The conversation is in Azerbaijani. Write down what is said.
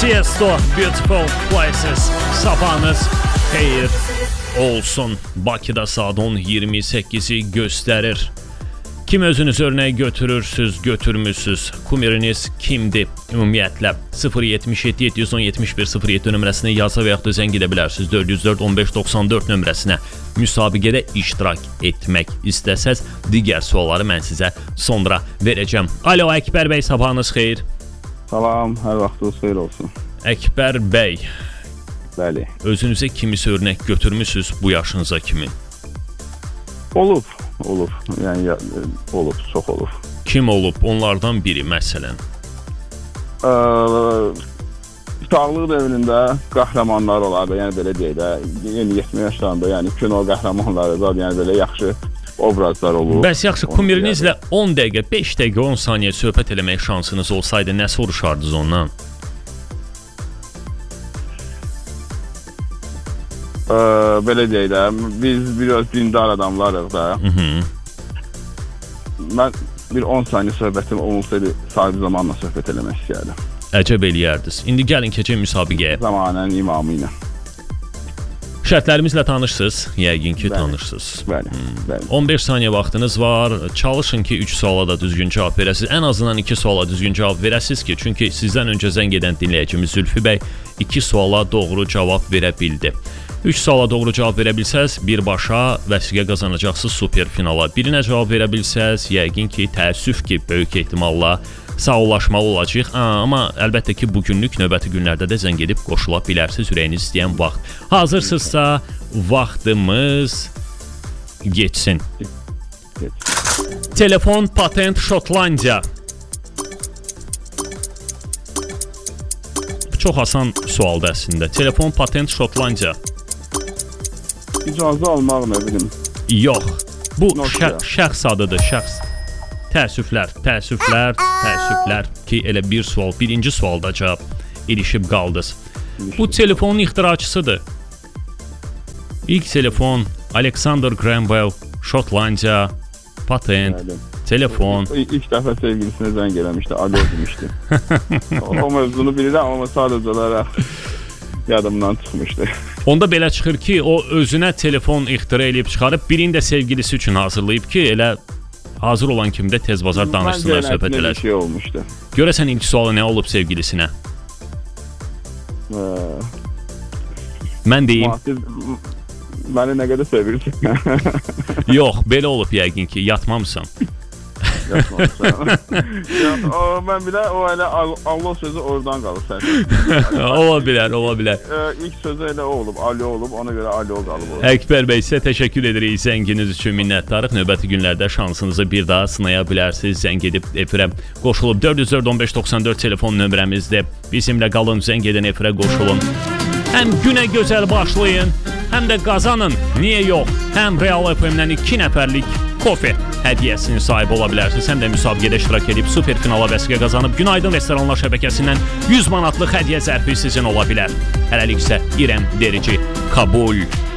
Tiesto, Beautiful Places. Sabahınız xeyir olsun. Bakıda saat 10:28-i göstərir. Kim özünüz örnək götürürsüz, götürmüsüz? Kumiriniz kimdir? Ümumiyyətlə 077 717 0107 nömrəsinə yaza və yaxud da zəng edə bilərsiniz. 404 15 94 nömrəsinə müsabiqədə iştirak etmək istəsəz, digər sualları mən sizə sonra verəcəm. Alo, Əkbər bəy, sabahınız xeyir. Salam, hər vaxtınız xeyir olsun. Əkbər bəy, bəli. Özünüzə kimisi örnək götürmüsüz bu yaşınıza kimi? Olub. Yəni olub, çox olub. Kim olub? Onlardan biri məsələn. Uşaqlıq dövründə qəhrəmanlar olardı, yəni belə deyək də, yeni 70 yaşlarında, yəni kino qəhrəmanları da, yəni belə yaxşı obrazlar olur. Bəs yaxşı, kumirinizlə 10 dəqiqə, 5 dəqiqə, 10 saniyə söhbət eləmək şansınız olsaydı, nə soruşardınız ondan? Belə deyək də, biz biraz dindar adamlarıq da. Mən bir 10 saniyə söhbətim olsaydı, sahibi zamanla söhbət eləmək istəyərdim. Əcəb eləyərdiniz. İndi gəlin keçək müsabiqəyə. Zamanən imamı ilə. Şərtlərimizlə tanışsınız, yəqin ki tanışsınız. Bəli. 15 saniyə vaxtınız var. Çalışın ki 3 suala da düzgün cavab verəsiniz. Ən azından 2 suala düzgün cavab verəsiniz ki, çünki sizdən öncə zəng edən dinləyicimiz Zülfü bəy 2 suala doğru cavab verə bildi. 3 suala doğru cavab verə bilsəz, birbaşa vəsiqə qazanacaqsınız super finala. Birinə cavab verə bilsəz, yəqin ki, təəssüf ki, böyük ehtimalla sağollaşmalı olacaq. Amma əlbəttə ki, bugünlük növbəti günlərdə də zəng edib qoşula bilərsiniz ürəyiniz istəyən vaxt. Hazırsınızsa, vaxtımız geçsin. Telefon, patent, Şotlandiya. Çox asan sualdır əslində. Telefon, patent, Şotlandiya. İcazə almaq nə bilim? Yox. Bu şəxs adıdır, şəxs. Təəssüflər ki, elə bir sual, birinci sualda cavab ilişib qaldınız. Bu telefonun ixtiraçısıdır. İlk telefon Alexander Graham Bell, Şotlandiya, patent, telefon. İlk dəfə sevgilisinə zəng eləmişdi, alo demişdi. O mövzunu bilirəm, amma sadəcə olaraq yadımdan çıxmışdı. Onda belə çıxır ki, o özünə telefon ixtira edib çıxarıb, birini də sevgilisi üçün hazırlayıb ki, elə hazır olan kimi də tez bazar danışsınlar, söhbət eləsin. Şey olmuşdu. Görəsən ilk sualı nə olub sevgilisinə? Mən deyim. Məni nə qədər sevirsin? Yox, belə olub yəqin ki, yatmamısan. Mən bilə, o elə Allah sözü oradan qalır səsin. Ola bilər. İlk sözü elə o olub, alo olub, ona görə alo qalıb. Əkbər bəy, sizə təşəkkür edirik zənginiz üçün, minnətdarıq. Növbəti günlərdə şansınızı bir daha sınaya bilərsiniz. Zəng edib efirə qoşulub 404 15 94 telefon nömrəmizdə bizimlə qalın, zəng edən efirə qoşulun. Həm günə gözəl başlayın, həm də qazanın. Niyə yox? Həm Real FM-dən 2 nəfərlik kofe hədiyyəsinin sahibi ola bilərsiniz. Həm də müsabiqədə iştirak edib super finala vəsiqə qazanıb Günaydın Restoranlar şəbəkəsindən 100 manatlıq hədiyyə zərfi sizin ola bilər. Hələlik isə İrəm Derici qəbul.